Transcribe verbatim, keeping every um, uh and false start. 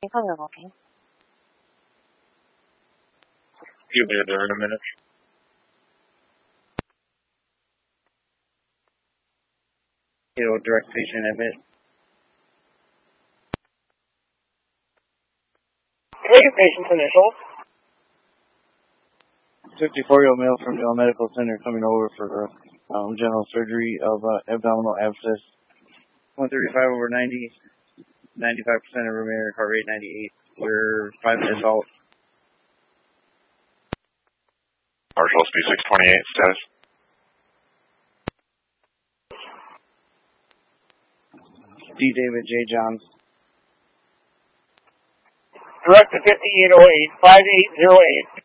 Color walking. You'll be there in a minute. It'll direct patient admit. Take a patient's initials. fifty-four-year-old male from Yale Medical Center coming over for um, general surgery of uh, abdominal abscess. one thirty-five over ninety. ninety-five percent of room heart rate ninety-eight. We're five adult. Marshall S B six twenty-eight, status. D. David J. Johns. Direct to fifty-eight oh eight, five eight oh eight.